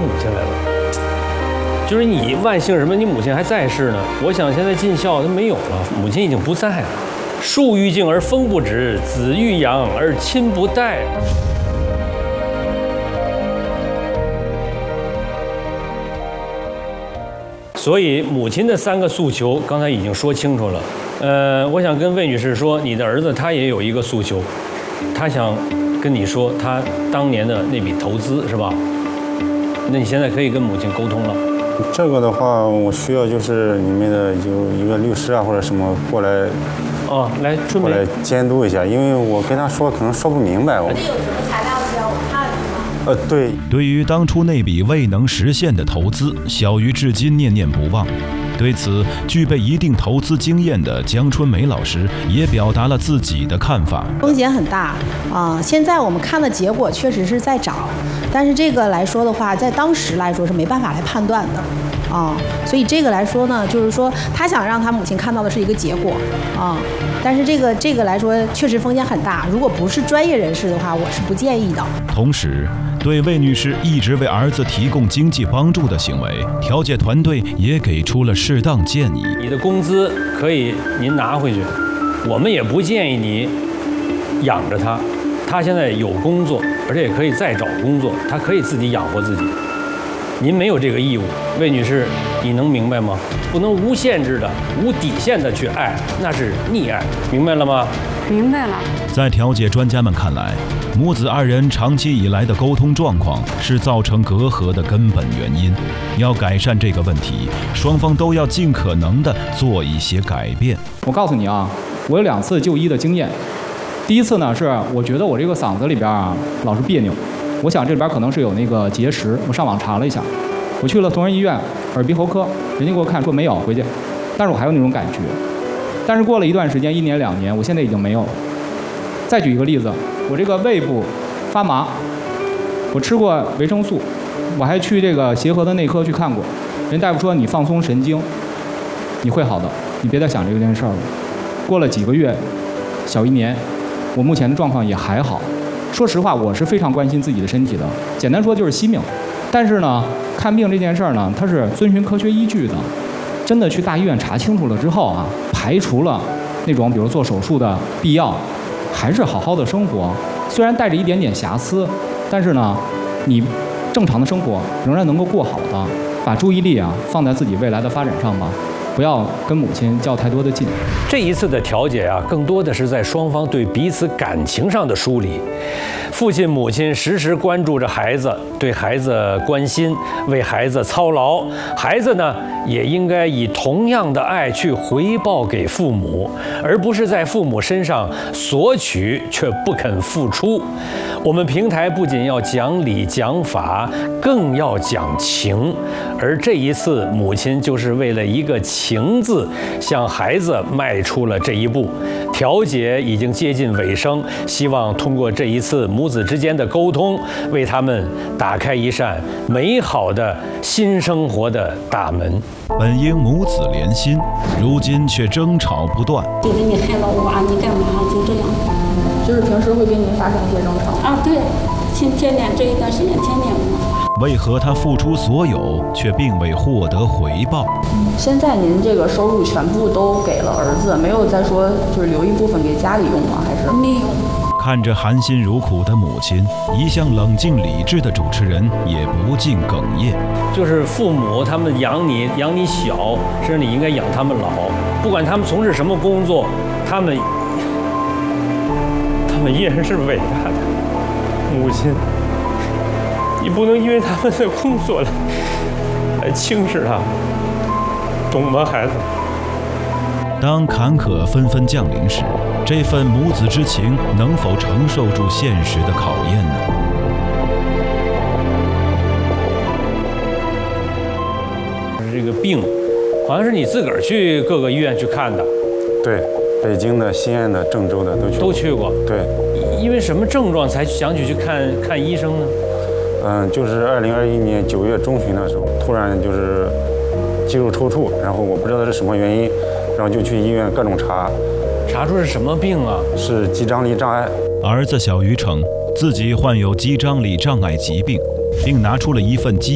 母亲来了。就是你万幸什么，你母亲还在世呢。我想现在尽孝都没有了，母亲已经不在了。树欲静而风不止，子欲养而亲不待。所以母亲的3个诉求刚才已经说清楚了。我想跟魏女士说，你的儿子他也有一个诉求，他想跟你说他当年的那笔投资是吧？那你现在可以跟母亲沟通了。 这个的话，我需要就是你们的有一个律师啊或者什么过来，过来监督一下，因为我跟他说可能说不明白。 这有什么材料需要我看是吗？ 对。 对于当初那笔未能实现的投资，小鱼至今念念不忘。对此，具备一定投资经验的江春梅老师也表达了自己的看法。 风险很大啊！现在我们看的结果确实是在涨，但是这个来说的话，在当时来说是没办法来判断的。所以这个来说呢，就是说他想让他母亲看到的是一个结果但是这个来说确实风险很大。如果不是专业人士的话，我是不建议的。 同时，对魏女士一直为儿子提供经济帮助的行为，调解团队也给出了适当建议。 你的工资可以您拿回去，我们也不建议你养着他。他现在有工作，而且也可以再找工作，他可以自己养活自己。您没有这个义务，魏女士，你能明白吗？不能无限制的、无底线的去爱，那是溺爱，明白了吗？ 明白了。 在调解专家们看来，母子2人长期以来的沟通状况是造成隔阂的根本原因。要改善这个问题，双方都要尽可能的做一些改变。 我告诉你啊，我有2次就医的经验。第一次呢，是我觉得我这个嗓子里边老是别扭。我想这里边可能是有那个结石，我上网查了一下，我去了同仁医院耳鼻喉科，人家给我看说没有，回去，但是我还有那种感觉。但是过了一段时间，1年2年，我现在已经没有了。再举一个例子，我这个胃部发麻，我吃过维生素，我还去这个协和的内科去看过，人大夫说你放松神经，你会好的，你别再想这件事儿了。过了几个月，小1年，我目前的状况也还好。说实话，我是非常关心自己的身体的，简单说就是惜命。但是呢，看病这件事儿呢，它是遵循科学依据的。真的去大医院查清楚了之后排除了那种比如做手术的必要，还是好好的生活。虽然带着一点点瑕疵，但是呢，你正常的生活仍然能够过好的。把注意力放在自己未来的发展上吧。不要跟母亲较太多的劲。 这一次的调解更多的是在双方对彼此感情上的梳理。父亲、母亲时时关注着孩子，对孩子关心，为孩子操劳。孩子呢，也应该以同样的爱去回报给父母，而不是在父母身上索取却不肯付出。我们平台不仅要讲理讲法，更要讲情。而这一次，母亲就是为了一个情字，向孩子迈出了这一步。调解已经接近尾声，希望通过这一次母子之间的沟通，为他们打开一扇美好的新生活的大门。 本应母子连心，如今却争吵不断。 觉得你害了我你干嘛？就这样。 就是平时会跟您发生一些争吵对，天天这一段时间天天为何他付出所有，却并未获得回报？ 现在您这个收入全部都给了儿子，没有再说就是留一部分给家里用吗？还是没有？ 看着含辛茹苦的母亲，一向冷静理智的主持人也不禁哽咽。 就是父母他们养你小，甚至你应该养他们老。不管他们从事什么工作，他们依然是伟大的母亲。你不能因为他们的工作来轻视他，懂吗，孩子？ 当坎坷纷纷降临时，这份母子之情能否承受住现实的考验呢？ 这个病，好像是你自个儿去各个医院去看的。 对，北京的、西安的、郑州的都去过。 对。 因为什么症状才想去看医生呢？ 就是2021年9月中旬的时候，突然就是肌肉抽搐，然后我不知道是什么原因，然后就去医院各种查出是什么病啊？ 是肌张力障碍。 儿子小鱼称自己患有肌张力障碍疾病，并拿出了一份